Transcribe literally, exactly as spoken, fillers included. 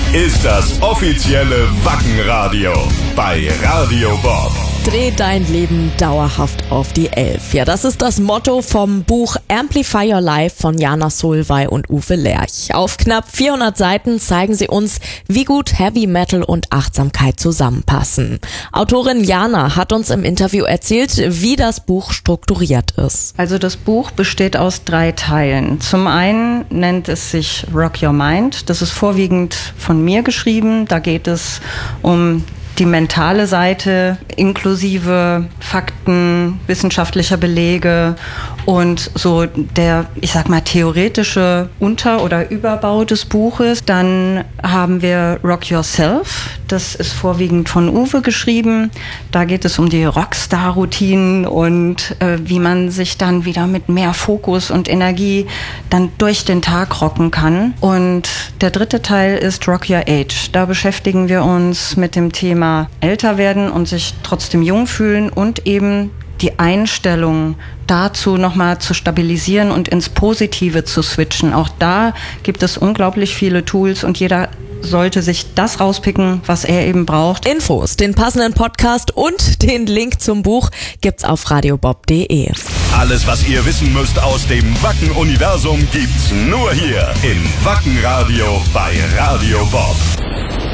ist das offizielle Wackenradio bei Radio Bob. Dreh dein Leben dauerhaft auf die Elf. Ja, das ist das Motto vom Buch Amplify Your Life von Jana Solvay und Uwe Lerch. Auf knapp vierhundert Seiten zeigen sie uns, wie gut Heavy Metal und Achtsamkeit zusammenpassen. Autorin Jana hat uns im Interview erzählt, wie das Buch strukturiert ist. Also das Buch besteht aus drei Teilen. Zum einen nennt es sich Rock Your Mind. Das ist vorwiegend von mir geschrieben. Da geht es um die mentale Seite inklusive Fakten, wissenschaftlicher Belege und so der, ich sag mal, theoretische Unter- oder Überbau des Buches. Dann haben wir Rock Yourself. Das ist vorwiegend von Uwe geschrieben. Da geht es um die Rockstar-Routinen und äh, wie man sich dann wieder mit mehr Fokus und Energie dann durch den Tag rocken kann. Und der dritte Teil ist Rock Your Age. Da beschäftigen wir uns mit dem Thema älter werden und sich trotzdem jung fühlen und eben die Einstellung dazu nochmal zu stabilisieren und ins Positive zu switchen. Auch da gibt es unglaublich viele Tools und jeder sollte sich das rauspicken, was er eben braucht. Infos, den passenden Podcast und den Link zum Buch gibt's auf radiobob punkt de. Alles, was ihr wissen müsst aus dem Wacken-Universum, gibt's nur hier im Wackenradio bei Radio Bob.